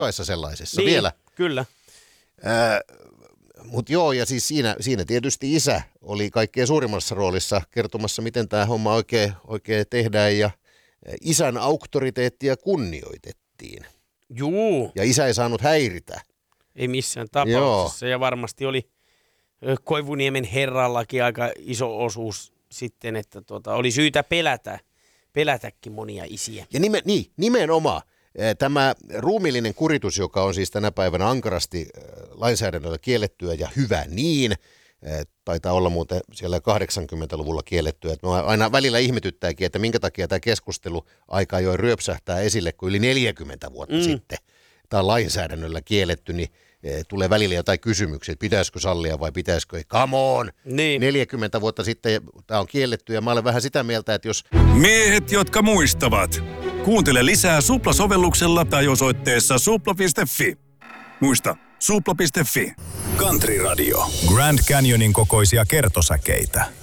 rakkaissa sellaisessa niin, vielä. Kyllä. Mutta joo, ja siis siinä tietysti isä oli kaikkein suurimmassa roolissa kertomassa, miten tämä homma oikein tehdään, ja isän auktoriteettia kunnioitettiin. Juu. Ja isä ei saanut häiritä. Ei missään tapauksessa. Joo. Ja varmasti oli Koivuniemen herrallakin aika iso osuus sitten, että oli syytä pelätäkin monia isiä. Ja nimenomaan tämä ruumiillinen kuritus, joka on siis tänä päivänä ankarasti lainsäädännöllä kiellettyä ja hyvä niin, taitaa olla muuten siellä 80-luvulla kiellettyä. Että aina välillä ihmetyttääkin, että minkä takia tämä keskustelu aika ajoin ryöpsähtää esille, kun yli 40 vuotta sitten tämä on lainsäädännöllä kielletty, niin tulee välillä jotain kysymyksiä, että pitäisikö sallia vai pitäisikö ei. Come on! Niin. 40 vuotta sitten tämä on kielletty ja mä olen vähän sitä mieltä, että jos... Miehet, jotka muistavat. Kuuntele lisää Supla-sovelluksella tai osoitteessa supla.fi. Muista, supla.fi. Country Radio. Grand Canyonin kokoisia kertosäkeitä.